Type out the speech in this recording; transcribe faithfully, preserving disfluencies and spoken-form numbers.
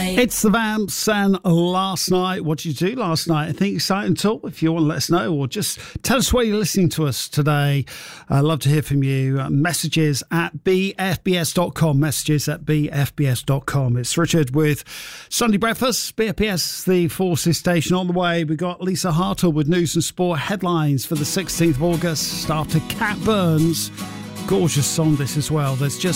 night. It's the Vamps, and last night, what did you do last night? I think exciting talk. If you want to let us know, or just tell us where you're listening to us today. I'd love to hear from you. Uh, messages at b f b s dot com. Messages at b f b s dot com. It's Richard with Sunday Breakfast, B F B S, the Forces Station. On the way, we've got Lisa Hartle with news and sport headlines for the sixteenth of August. After Cat Burns. Gorgeous song this as well. There's just